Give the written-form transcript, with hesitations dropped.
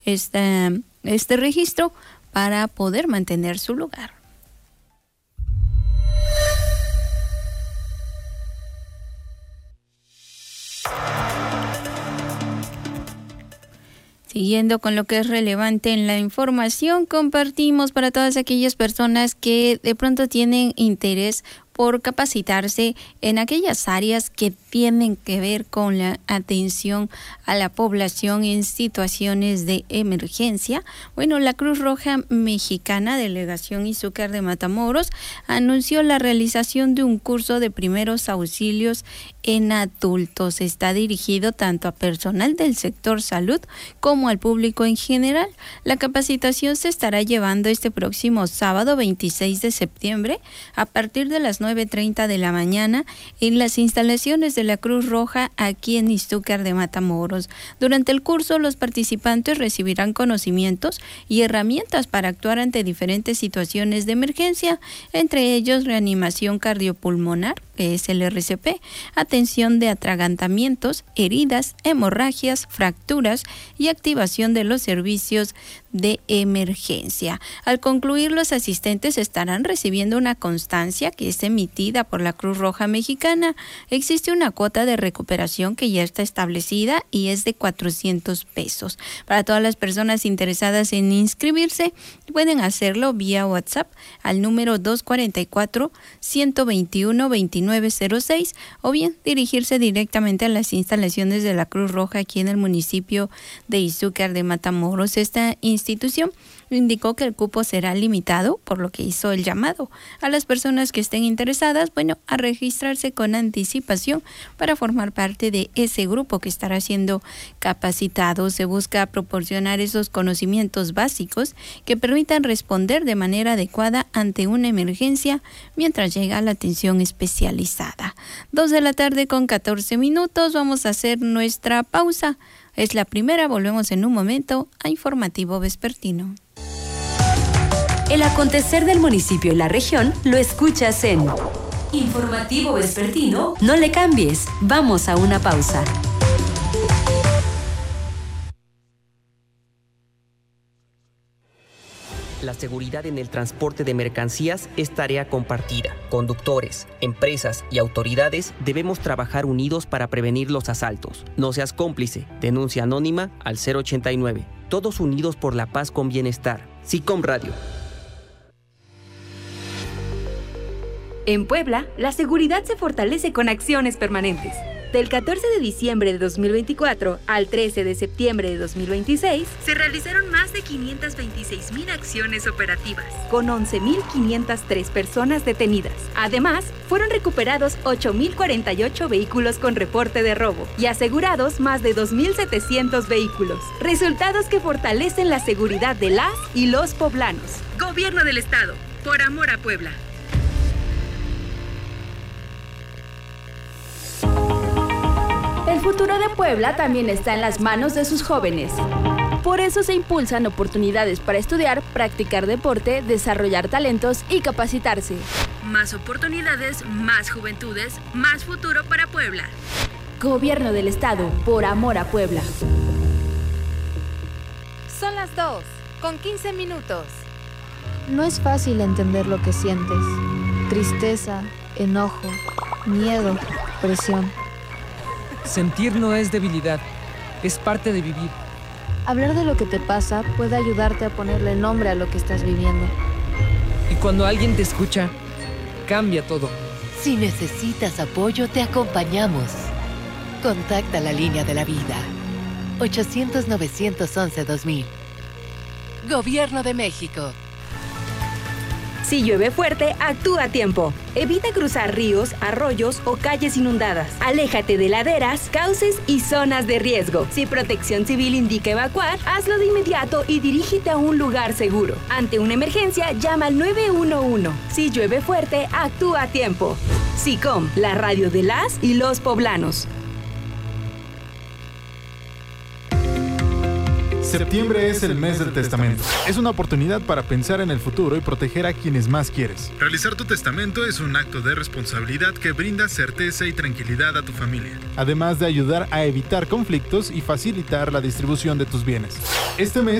este registro para poder mantener su lugar. Siguiendo con lo que es relevante en la información, compartimos para todas aquellas personas que de pronto tienen interés por capacitarse en aquellas áreas que tienen que ver con la atención a la población en situaciones de emergencia. Bueno, la Cruz Roja Mexicana, Delegación Izúcar de Matamoros, anunció la realización de un curso de primeros auxilios en adultos. Está dirigido tanto a personal del sector salud como al público en general. La capacitación se estará llevando este próximo sábado 26 de septiembre a partir de las 9:30 de la mañana en las instalaciones de la Cruz Roja aquí en Izúcar de Matamoros. Durante el curso, los participantes recibirán conocimientos y herramientas para actuar ante diferentes situaciones de emergencia, entre ellos reanimación cardiopulmonar, que es el RCP, atención de atragantamientos, heridas, hemorragias, fracturas y activación de los servicios de emergencia. Al concluir, los asistentes estarán recibiendo una constancia que es emitida por la Cruz Roja Mexicana. Existe una cuota de recuperación que ya está establecida y es de 400 pesos. Para todas las personas interesadas en inscribirse, pueden hacerlo vía WhatsApp al número 244-121-2906 o bien dirigirse directamente a las instalaciones de la Cruz Roja aquí en el municipio de Izúcar de Matamoros. Esta institución indicó que el cupo será limitado, por lo que hizo el llamado a las personas que estén interesadas, a registrarse con anticipación para formar parte de ese grupo que estará siendo capacitado. Se busca proporcionar esos conocimientos básicos que permitan responder de manera adecuada ante una emergencia mientras llega la atención especializada. 2:14 p.m, vamos a hacer nuestra pausa. Es la primera, volvemos en un momento a Informativo Vespertino. El acontecer del municipio y la región lo escuchas en Informativo Vespertino. No le cambies, vamos a una pausa. La seguridad en el transporte de mercancías es tarea compartida. Conductores, empresas y autoridades debemos trabajar unidos para prevenir los asaltos. No seas cómplice. Denuncia anónima al 089. Todos unidos por la paz con bienestar. SICOM Radio. En Puebla, la seguridad se fortalece con acciones permanentes. Del 14 de diciembre de 2024 al 13 de septiembre de 2026, se realizaron más de 526,000 acciones operativas, con 11,503 personas detenidas. Además, fueron recuperados 8,048 vehículos con reporte de robo y asegurados más de 2,700 vehículos. Resultados que fortalecen la seguridad de las y los poblanos. Gobierno del Estado, por amor a Puebla. El futuro de Puebla también está en las manos de sus jóvenes. Por eso se impulsan oportunidades para estudiar, practicar deporte, desarrollar talentos y capacitarse. Más oportunidades, más juventudes, más futuro para Puebla. Gobierno del Estado, por amor a Puebla. Son las 2:15 p.m. No es fácil entender lo que sientes. Tristeza, enojo, miedo, presión. Sentir no es debilidad, es parte de vivir. Hablar de lo que te pasa puede ayudarte a ponerle nombre a lo que estás viviendo. Y cuando alguien te escucha, cambia todo. Si necesitas apoyo, te acompañamos. Contacta la línea de la vida. 800-911-2000. Gobierno de México. Si llueve fuerte, actúa a tiempo. Evita cruzar ríos, arroyos o calles inundadas. Aléjate de laderas, cauces y zonas de riesgo. Si Protección Civil indica evacuar, hazlo de inmediato y dirígete a un lugar seguro. Ante una emergencia, llama al 911. Si llueve fuerte, actúa a tiempo. SICOM, la radio de las y los poblanos. Septiembre es el mes del testamento. Es una oportunidad para pensar en el futuro y proteger a quienes más quieres. Realizar tu testamento es un acto de responsabilidad que brinda certeza y tranquilidad a tu familia, además de ayudar a evitar conflictos y facilitar la distribución de tus bienes. Este mes